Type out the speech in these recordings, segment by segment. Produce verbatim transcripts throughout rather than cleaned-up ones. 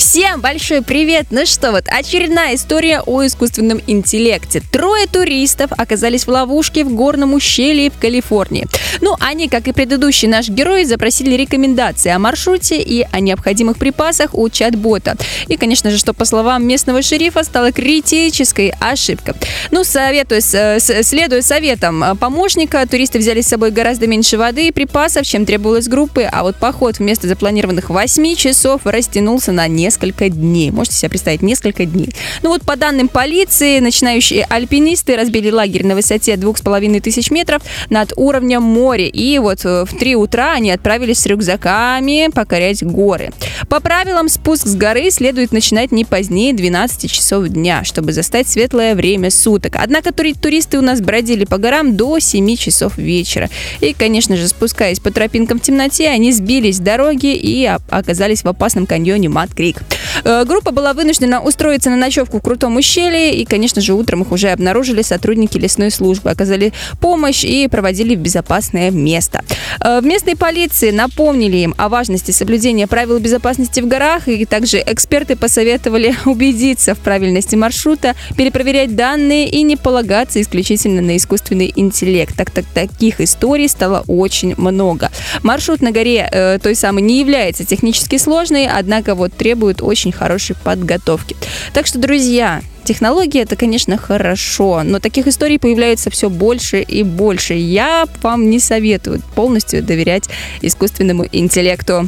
Всем большой привет! Ну что, вот очередная история о искусственном интеллекте. Трое туристов оказались в ловушке в горном ущелье в Калифорнии. Ну, они, как и предыдущий наш герой, запросили рекомендации о маршруте и о необходимых припасах у чат-бота. И, конечно же, что по словам местного шерифа, стала критической ошибкой. Ну, советуя, следуя советам помощника, туристы взяли с собой гораздо меньше воды и припасов, чем требовалось группы, а вот поход вместо запланированных восьми часов растянулся на несколько дней. Можете себе представить, несколько дней. Ну вот по данным полиции, начинающие альпинисты разбили лагерь на высоте двух с половиной тысяч метров над уровнем моря. И вот в три утра они отправились с рюкзаками покорять горы. По правилам, спуск с горы следует начинать не позднее двенадцати часов дня, чтобы застать светлое время суток. Однако туристы у нас бродили по горам до семи часов вечера. И, конечно же, спускаясь по тропинкам в темноте, они сбились с дороги и оказались в опасном каньоне Мад-Крик. Группа была вынуждена устроиться на ночевку в крутом ущелье, и, конечно же, утром их уже обнаружили сотрудники лесной службы, оказали помощь и проводили в безопасное место. В местной полиции напомнили им о важности соблюдения правил безопасности в горах, и также эксперты посоветовали убедиться в правильности маршрута, перепроверять данные и не полагаться исключительно на искусственный интеллект. Так, так таких историй стало очень много. Маршрут на горе э, той самой не является технически сложной, однако вот требует очень хорошей подготовки. Так что, друзья, технологии — это, конечно, хорошо, но таких историй появляется все больше и больше. Я вам не советую полностью доверять искусственному интеллекту.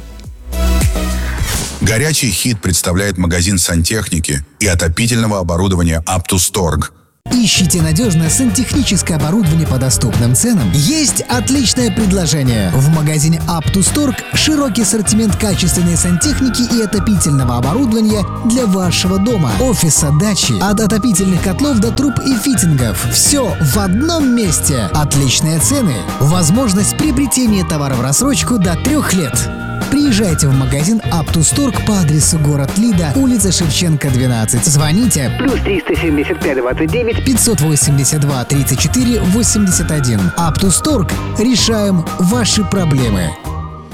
Горячий хит представляет магазин сантехники и отопительного оборудования Аптусторг. Ищите надежное сантехническое оборудование по доступным ценам? Есть отличное предложение. В магазине Аптусторг широкий ассортимент качественной сантехники и отопительного оборудования для вашего дома, офиса, дачи. От отопительных котлов до труб и фитингов. Все в одном месте. Отличные цены. Возможность приобретения товара в рассрочку до трех лет. Приезжайте в магазин Аптусторг по адресу город Лида, улица Шевченко, двенадцать. Звоните плюс триста семьдесят пять двадцать девять пятьсот восемьдесят два тридцать четыре восемьдесят один. Аптусторг. Решаем ваши проблемы.